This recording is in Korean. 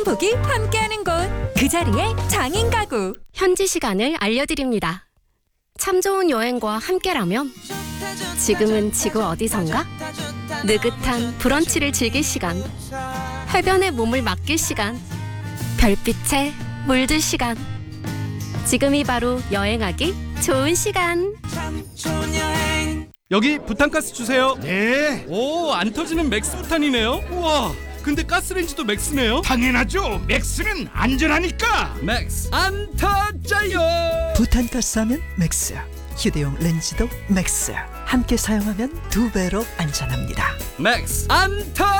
복이 함께하는 곳, 그 자리에 장인 가구. 현지 시간을 알려드립니다. 참 좋은 여행과 함께라면 지금은 지구 어디선가? 느긋한 브런치를 즐길 시간, 해변에 몸을 맡길 시간, 별빛에 물들 시간. 지금이 바로 여행하기 좋은 시간. 여기 부탄가스 주세요. 네, 오, 안 터지는 맥스 부탄이네요. 우와, 근데 가스레인지도 맥스네요. 당연하죠. 맥스는 안전하니까. 맥스 안 터져요. 부탄가스 하면 맥스, 휴대용 렌즈도 맥스. 함께 사용하면 2배로 안전합니다. 맥스 안 터져요.